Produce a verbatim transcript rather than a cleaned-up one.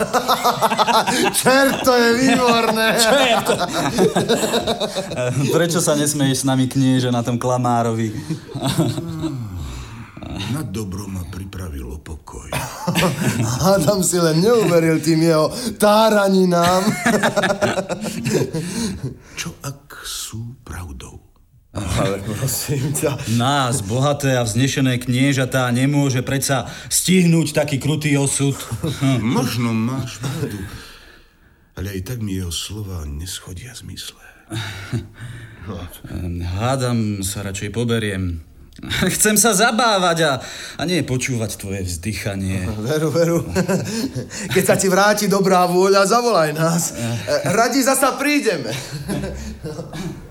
Čert, to je výborné. Čert! Prečo sa nesmeješ s nami, knieže, na tom klamárovi? Na dobro ma pripravilo pokoj. Adam si len neuveril tým jeho táraninám. Čo ak sú pravdou? Ale prosím ťa. Nás, bohaté a vznešené kniežatá, nemôže predsa stihnúť taký krutý osud. Možno máš pravdu, ale aj tak mi jeho slova neschodia zmysle. Hádam sa radšej poberiem. Chcem sa zabávať a, a nie počúvať tvoje vzdychanie. Veru, veru. Keď sa ti vráti dobrá vôľa, zavolaj nás. Radi zasa prídeme.